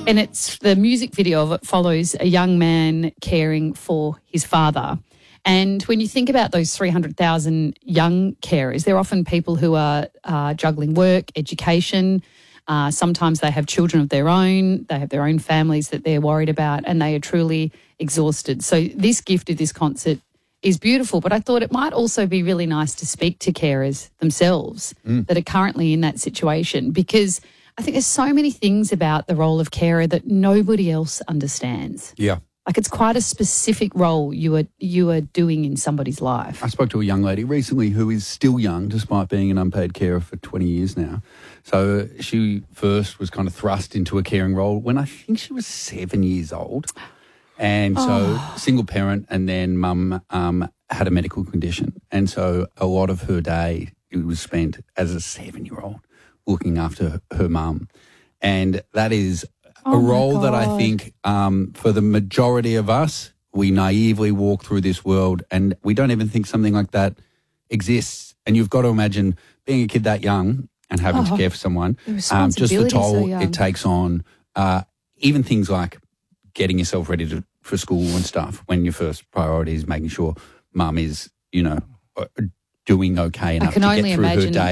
And it's the music video of it follows a young man caring for his father. And when you think about those 300,000 young carers, they're often people who are juggling work, education. Sometimes they have children of their own. They have their own families that they're worried about, and they are truly exhausted. So this gift of this concert is beautiful, but I thought it might also be really nice to speak to carers themselves that are currently in that situation, because I think there's so many things about the role of carer that nobody else understands. Yeah. Like, it's quite a specific role you are doing in somebody's life. I spoke to a young lady recently who is still young despite being an unpaid carer for 20 years now. So she first was kind of thrust into a caring role when I think she was 7 years old. And so single parent, and then mum had a medical condition. And so a lot of her day it was spent as a 7-year-old looking after her mum. And that is a role that I think for the majority of us, we naively walk through this world and we don't even think something like that exists. And you've got to imagine being a kid that young and having to care for someone, just the toll it takes on, even things like getting yourself ready for school and stuff when your first priority is making sure mum is, doing okay enough to get through her day.